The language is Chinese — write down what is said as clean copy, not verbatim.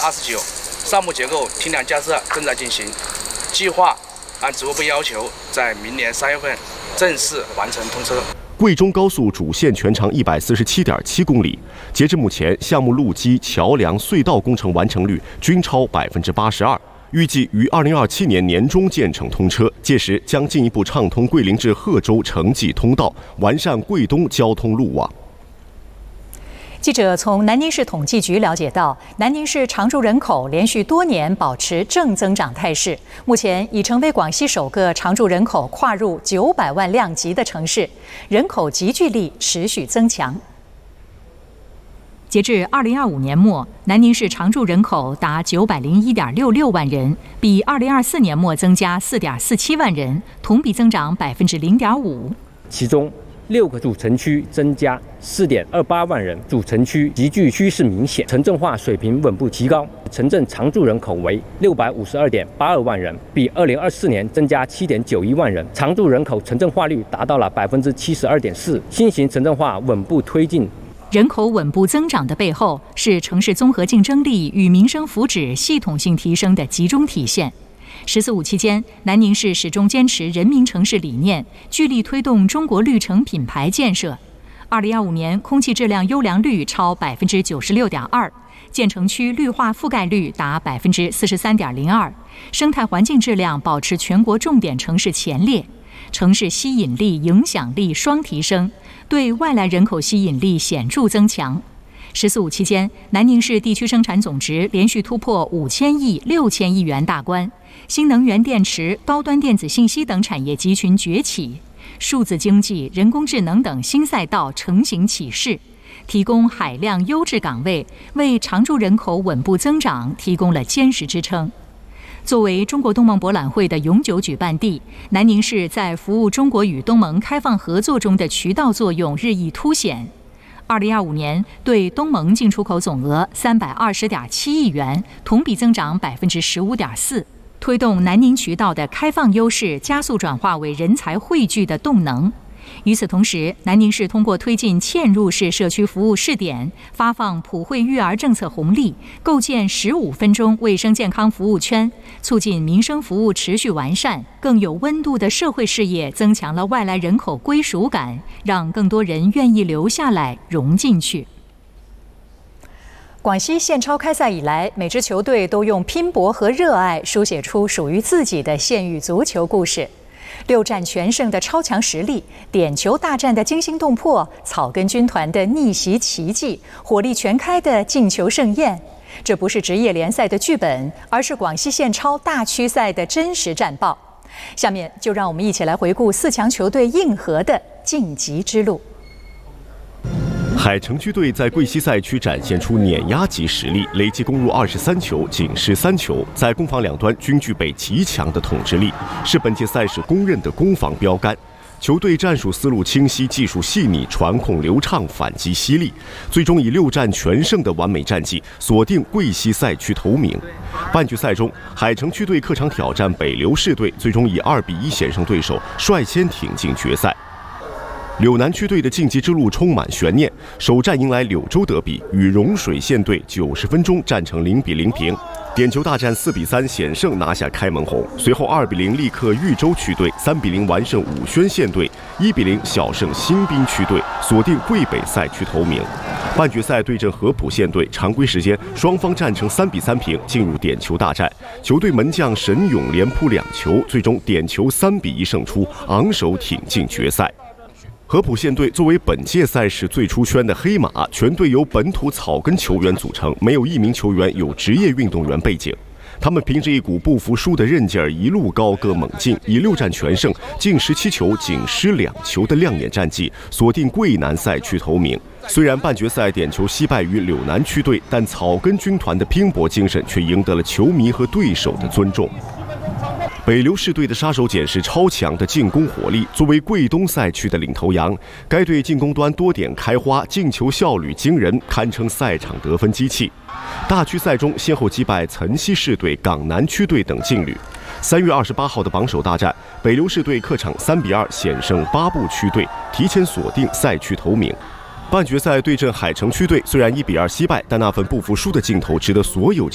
29，项目结构梯梁架设正在进行，计划按职务部要求，在明年3月份正式完成通车。 贵中高速主线全长147.7公里，截至目前，项目路基、桥梁、隧道工程完成率均超82%，预计于2027年年中建成通车。届时将进一步畅通桂林至贺州城际通道，完善桂东交通路网。 记者从南宁市统计局了解到，南宁市常住人口连续多年保持正增长态势，目前已成为广西首个常住人口跨入900万量级的城市，人口集聚力持续增强。截至2025年末，南宁市常住人口达901.66万人，比2024年末增加4.47万人，同比增长0.5%。 其中6个主城区增加4.28万人，主城区集聚趋势明显，城镇化水平稳步提高，城镇常住人口为652.82万人，比2024年增加7.91万人，常住人口城镇化率达到了72.4%，新型城镇化稳步推进。 人口稳步增长的背后，是城市综合竞争力与民生福祉系统性提升的集中体现。“14·5”期间，南宁市始终坚持人民城市理念，聚力推动中国绿城品牌建设。2025年空气质量优良率超96.2%，建成区绿化覆盖率达43.02%，生态环境质量保持全国重点城市前列，城市吸引力、影响力双提升，对外来人口吸引力显著增强。“14·5”期间，南宁市地区生产总值连续突破5000亿、6000亿元大关，新能源电池、高端电子信息等产业集群崛起，数字经济、人工智能等新赛道成型起势，提供海量优质岗位，为常住人口稳步增长提供了坚实支撑。作为中国东盟博览会的永久举办地，南宁市在服务中国与东盟开放合作中的渠道作用日益凸显。2025年对东盟进出口总额320.7亿元，同比增长15.4%，推动南宁渠道的开放优势加速转化为人才汇聚的动能。与此同时，南宁市通过推进嵌入式社区服务试点，发放普惠育儿政策红利，构建15分钟卫生健康服务圈，促进民生服务持续完善，更有温度的社会事业增强了外来人口归属感，让更多人愿意留下来融进去。广西县超开赛以来，每支球队都用拼搏和热爱书写出属于自己的县域足球故事。6战全胜的超强实力，点球大战的惊心动魄，草根军团的逆袭奇迹，火力全开的进球盛宴，这不是职业联赛的剧本，而是广西县超大区赛的真实战报。下面就让我们一起来回顾4强球队硬核的晋级之路。 海城区队在桂西赛区展现出碾压级实力，累计攻入23球，仅失3球，在攻防两端均具备极强的统治力，是本届赛事公认的攻防标杆。球队战术思路清晰，技术细腻，传控流畅，反击犀利，最终以6战全胜的完美战绩锁定桂西赛区头名。半决赛中，海城区队客场挑战北流市队，最终以2-1险胜对手，率先挺进决赛。柳南区队的晋级之路充满悬念，首战迎来柳州德比，与蓉水县队90分钟战成0-0平，点球大战4-3险胜拿下开门红。随后2-0力克豫州区队，3-0完胜武宣县队，1-0小胜新宾区队，锁定桂北赛区头名。半决赛对阵合浦县队，常规时间双方战成3-3平，进入点球大战。球队门将沈勇连扑2球，最终点球3-1胜出，昂首挺进决赛。合浦县队作为本届赛事最出圈的黑马，全队由本土草根球员组成，没有1名球员有职业运动员背景。他们凭着一股不服输的韧劲儿，一路高歌猛进，以6战全胜、进17球、仅失2球的亮眼战绩，锁定桂南赛区头名。虽然半决赛点球惜败于柳南区队，但草根军团的拼搏精神却赢得了球迷和对手的尊重。北流市队的杀手锏是超强的进攻火力，作为桂东赛区的领头羊，该队进攻端多点开花，进球效率惊人，堪称赛场得分机器。大区赛中先后击败岑溪市队、港南区队等劲旅。3月28号的榜首大战，北流市队客场3-2险胜巴布区队，提前锁定赛区头名。半决赛对阵海城区队，虽然1-2惜败，但那份不服输的劲头值得所有